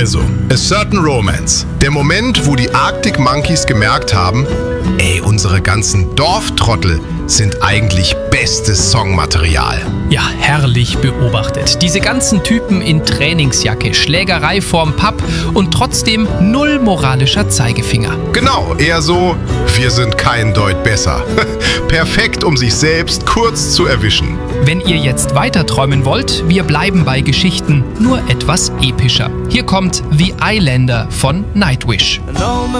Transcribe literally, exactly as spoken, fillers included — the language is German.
Also, A Certain Romance. Der Moment, wo die Arctic Monkeys gemerkt haben, ey, unsere ganzen Dorftrottel sind eigentlich bestes Songmaterial. Ja, herrlich beobachtet. Diese ganzen Typen in Trainingsjacke, Schlägerei vorm Pub und trotzdem null moralischer Zeigefinger. Genau, eher so, wir sind kein Deut besser. Perfekt, um sich selbst kurz zu erwischen. Wenn ihr jetzt weiter träumen wollt, wir bleiben bei Geschichten, nur etwas epischer. Hier kommt The Islander von Nightwish. And all my